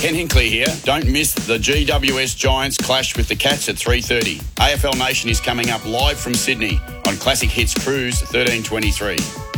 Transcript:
Ken Hinkley here. Don't miss the GWS Giants clash with the Cats at 3:30. AFL Nation is coming up live from Sydney on Classic Hits Cruise 1323.